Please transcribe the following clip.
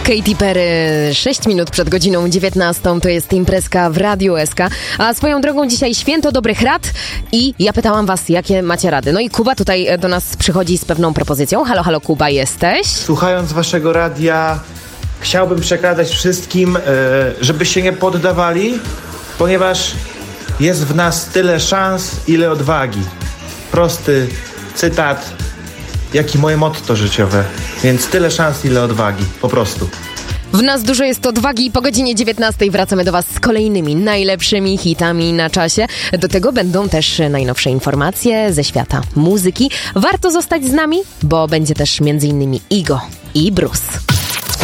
Katy Perry, 6 minut przed godziną 19, to jest imprezka w Radiu SK. A swoją drogą dzisiaj święto dobrych rad i ja pytałam was, jakie macie rady. No i Kuba tutaj do nas przychodzi z pewną propozycją. Halo, halo Kuba, jesteś? Słuchając waszego radia, chciałbym przekazać wszystkim, żeby się nie poddawali, ponieważ jest w nas tyle szans, ile odwagi. Prosty cytat, jak i moje motto życiowe. Więc tyle szans, ile odwagi. Po prostu. W nas dużo jest odwagi i po godzinie 19 wracamy do was z kolejnymi najlepszymi hitami na czasie. Do tego będą też najnowsze informacje ze świata muzyki. Warto zostać z nami, bo będzie też m.in. Igo i Bruce.